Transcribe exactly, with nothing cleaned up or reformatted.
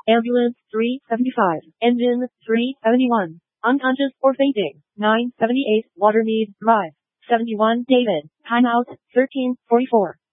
Ambulance three seventy-five. Engine three seventy-one. Unconscious or fainting. nine seventy-eight. Watermead Drive. seventy-one. David. Timeout thirteen forty-four.